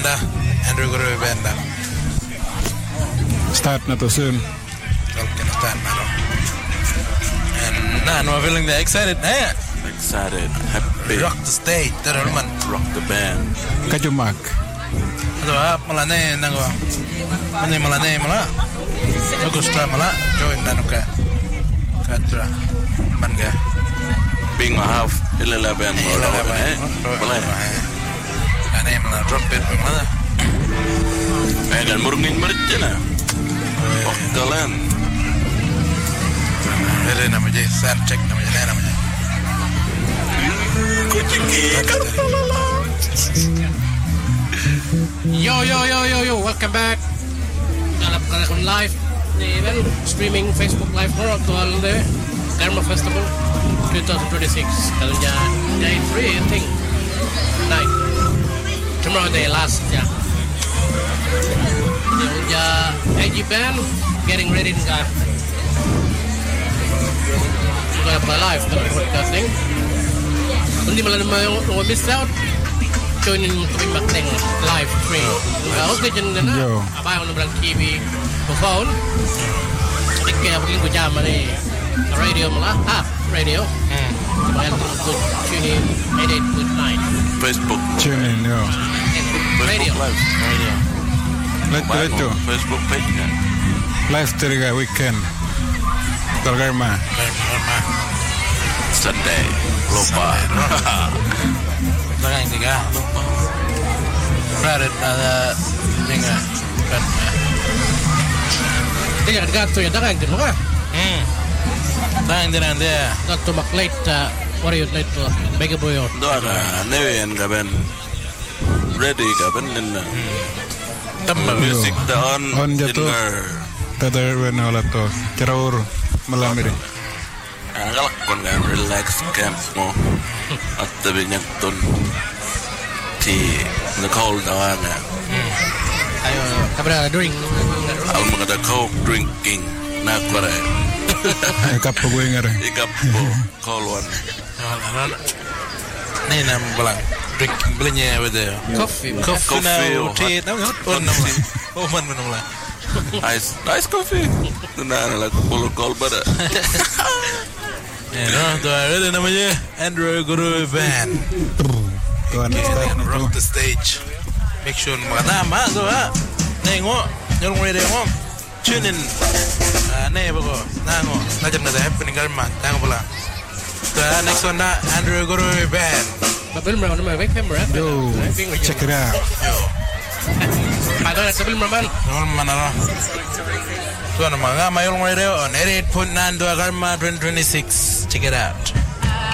banda Andrew Guru banda start na to soon. Okay, start na to. And now I'm feeling excited. Excited, happy. Rock the stage, man. Rock the band. Kajumak. Aduh, malane nango. Mane malane mala. Gusta mala join danuka. Katra. Manga. Being a half 11 boleh. Ane mala drop it mala. Dan murngin merjana. Kalian. Ada namanya sound check namanya. Yo, welcome back. Kalap kalian live di event streaming Facebook live for actual the Karma Festival 2026. Kalanya day 3 I think. Night. Tomorrow day last ya. Ya AG band getting ready to go. We're gonna play live the broadcasting. Hindi malam mo miss out. Join in kami makneng live stream. Okay dyan na na. Abay ko na bilang TV o phone. Kaya pagling ko dyan mali. Radio mo lang. Radio. Kaya ko tune in 88.9. Facebook. Tune in, yo. Radio. Radio. Let's do. Facebook page kan. Live Teriga weekend. Karma. Sunday. Lupa. Jangan tiga. Berat ada tinggal. Dia ganto ya darang din mo ka. Darang din dia. Ganto maklate what are you late to? Mega boy. Doa neven kaben. Ready kaben ninna. Tambah Music down. On jatuh. Tadar wena wala to. Ceraur malamiri. Galak kon kan relax camp mo. At tabi niya ton. Ti Nicole doang ya. Ayo, kabra drink. Al mga coke drinking na kware. Ikap po gue ngare. Ikap po call one. Ni nam belang drinking belinya betul. Coffee. Tea, tahu nggak? Oh man lah. Ice coffee. Nah, lagu bolu call pada. Tuh ada namanya Andrew Guru Band. Rock the stage. Make sure nama tuh nengok nyolong radio ngom. Tune in. Nih bago nango. Najam nada happening karma. Nango pula. Next one Andrew Guru Band. Babil mereka nama baik camera. Yo, check it out. Yo. Ada sebelum mereka. Mana lah. Tuan nama ngama nyolong radio on 88.9 Karma 2026. Check it out.